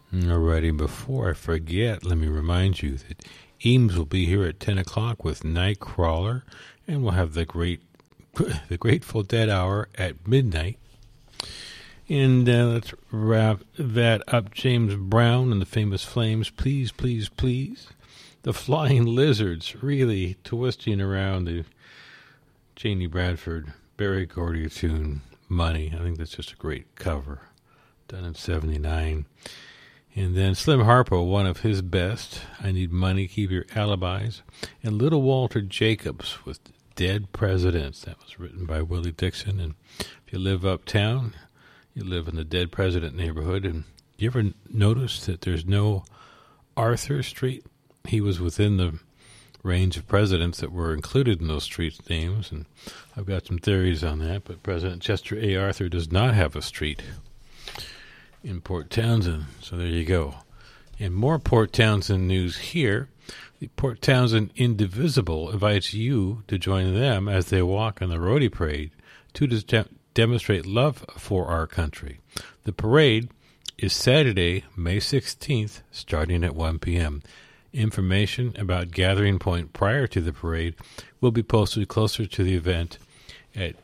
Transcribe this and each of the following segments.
Alrighty, before I forget, let me remind you that Eames will be here at 10 o'clock with Nightcrawler, and we'll have the Grateful Dead Hour at midnight. And let's wrap that up. James Brown and the Famous Flames, Please, Please, Please. The Flying Lizards, really twisting around the Janie Bradford, Berry Gordy tune, Money. I think that's just a great cover, done in 79. And then Slim Harpo, one of his best, I Need Money, Keep Your Alibis. And Little Walter Jacobs with Dead Presidents. That was written by Willie Dixon. And if you live uptown, you live in the Dead President neighborhood. And you ever notice that there's no Arthur Street? He was within the range of presidents that were included in those street names. And I've got some theories on that. But President Chester A. Arthur does not have a street in Port Townsend, so there you go. And more Port Townsend news here. The Port Townsend Indivisible invites you to join them as they walk on the Roadie Parade to demonstrate love for our country. The parade is Saturday, May 16th, starting at 1 p.m. Information about Gathering Point prior to the parade will be posted closer to the event at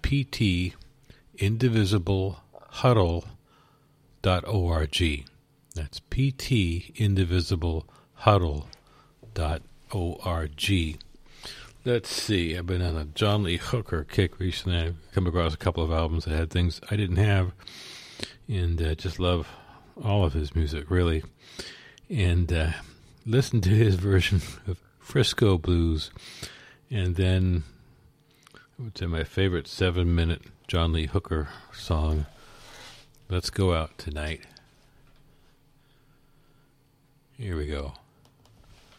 ptindivisiblehuddle.org. That's ptindivisiblehuddle.org. Let's see. I've been on a John Lee Hooker kick recently. I've come across a couple of albums that had things I didn't have, and just love all of his music, really. And listen to his version of Frisco Blues, and then I would say my favorite 7-minute John Lee Hooker song, Let's Go Out Tonight. Here we go.